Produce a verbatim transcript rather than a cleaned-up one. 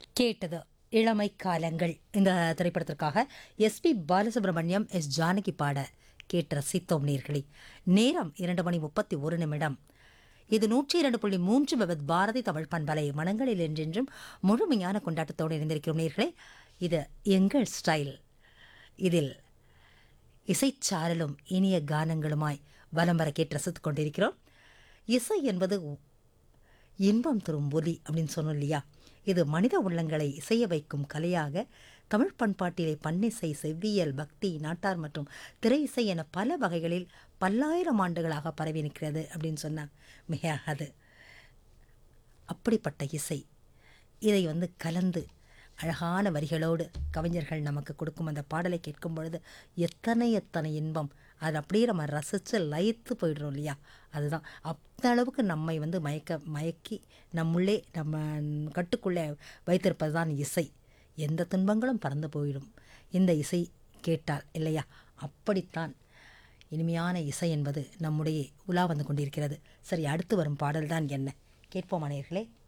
கேட்டது இளமை காலங்கள். இந்த திரைப்படத்திற்காக எஸ்பி பாலசுப்ரமணியம், எஸ் ஜானகி பாட கேட்டு ரசித்தோம் நேர்களே. நேரம் இரண்டு மணி முப்பத்தி ஒரு நிமிடம். இது நூற்றி இரண்டு புள்ளி மூன்று விபத் பாரதி தமிழ் பண்பலை. மனங்களில் என்றென்றும் முழுமையான கொண்டாட்டத்தோடு இருந்திருக்கிறோம் நேர்களே. இது எங்கள் ஸ்டைல். இதில் இசைச்சாரலும் இனிய கானங்களுமாய் வலம் வர கேட்டு ரசித்துக் கொண்டிருக்கிறோம். இசை என்பது இன்பம் தரும் ஒலி அப்படின்னு சொன்னோம் இல்லையா? இது மனித உள்ளங்களை இசைய வைக்கும் கலையாக தமிழ் பண்பாட்டிலே பன்னிசை, செவ்வியல், பக்தி, நாட்டார் மற்றும் திரை இசை என பல வகைகளில் பல்லாயிரம் ஆண்டுகளாக பரவி நிற்கிறது அப்படின்னு சொன்னால் மிகையாகாது. அப்படிப்பட்ட இசை இதை வந்து கலந்து அழகான வரிகளோடு கவிஞர்கள் நமக்கு கொடுக்கும் அந்த பாடலை கேட்கும் பொழுது எத்தனை எத்தனை இன்பம். அது அப்படியே நம்ம ரசித்து லயித்து போயிடுறோம் இல்லையா? அதுதான் அந்த அளவுக்கு நம்மை வந்து மயக்க மயக்கி நம்முள்ளே நம்ம கட்டுக்குள்ளே வைத்திருப்பது தான் இசை. எந்த துன்பங்களும் பறந்து போயிடும் இந்த இசை கேட்டால் இல்லையா? அப்படித்தான் இனிமையான இசை என்பது நம்முடைய உலா வந்து கொண்டிருக்கிறது. சரி, அடுத்து வரும் பாடல் தான் என்ன கேட்போமா நேயர்களே?